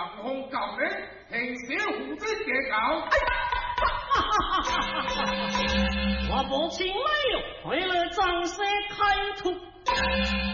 上红高人，凭小虎子结稿。 我母亲没有为了张三开脱。